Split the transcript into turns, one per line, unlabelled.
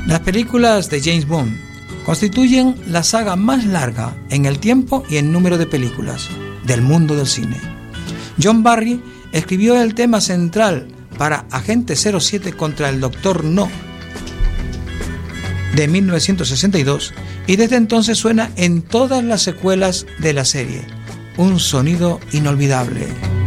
Las películas de James Bond constituyen la saga más larga en el tiempo y en número de películas del mundo del cine. John Barry escribió el tema central para Agente 07 contra el Dr. No de 1962 y desde entonces suena en todas las secuelas de la serie. Un sonido inolvidable.